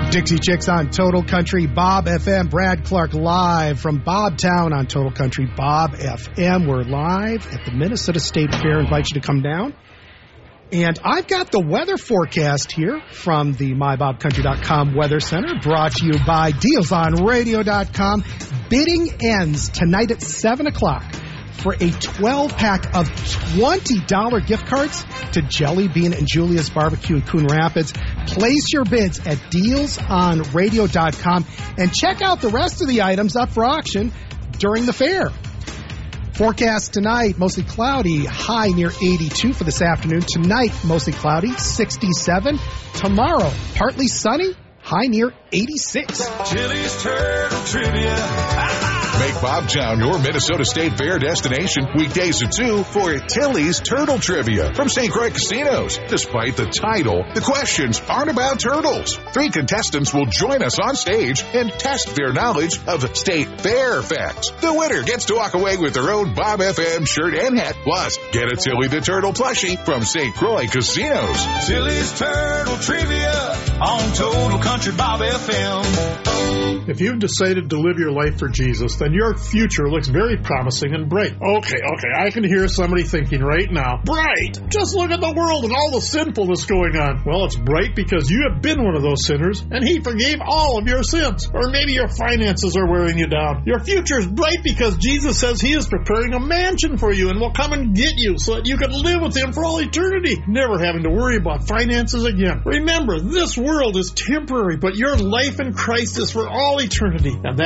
Dixie Chicks on Total Country Bob FM. Brad Clark live from Bobtown on Total Country Bob FM. We're live at the Minnesota State Fair. I invite you to come down. And I've got the weather forecast here from the MyBobCountry.com Weather Center, brought to you by DealsOnRadio.com. Bidding ends tonight at 7 o'clock for a 12-pack of $20 gift cards to Jelly Bean and Julia's Barbecue in Coon Rapids. Place your bids at DealsOnRadio.com and check out the rest of the items up for auction during the fair. Forecast tonight, mostly cloudy, high near 82 for this afternoon. Tonight, mostly cloudy, 67. Tomorrow, partly sunny, high near 86. Chili's Turtle Trivia. Make Bobtown your Minnesota State Fair destination weekdays at 2 for Tilly's Turtle Trivia from St. Croix Casinos. Despite the title, the questions aren't about turtles. 3 contestants will join us on stage and test their knowledge of state fair facts. The winner gets to walk away with their own Bob FM shirt and hat. Plus, get a Tilly the Turtle plushie from St. Croix Casinos. Tilly's Turtle Trivia on Total Country Bob FM. If you've decided to live your life for Jesus, then your future looks very promising and bright. Okay, I can hear somebody thinking right now, bright! Just look at the world and all the sinfulness going on. Well, it's bright because you have been one of those sinners, and He forgave all of your sins. Or maybe your finances are wearing you down. Your future is bright because Jesus says He is preparing a mansion for you and will come and get you so that you can live with Him for all eternity, never having to worry about finances again. Remember, this world is temporary, but your life in Christ is for all eternity, and that